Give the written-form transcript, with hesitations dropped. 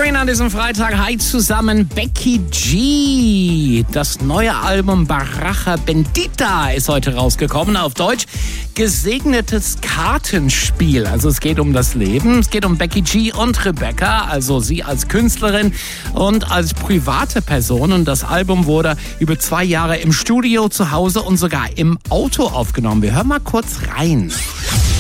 Green an diesem Freitag. Hi zusammen, Becky G. Das neue Album Baraja Bendita ist heute rausgekommen. Auf Deutsch gesegnetes Kartenspiel. Also es geht um das Leben. Es geht um Becky G und Rebecca, also sie als Künstlerin und als private Person. Und das Album wurde über 2 Jahre im Studio, zu Hause und sogar im Auto aufgenommen. Wir hören mal kurz rein.